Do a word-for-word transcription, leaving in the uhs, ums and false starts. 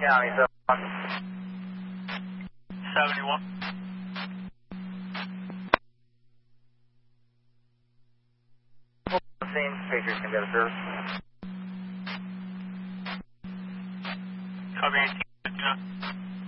County, so seventy-one. scene, Patriots can get a service. Copy eighteen fifty-nine.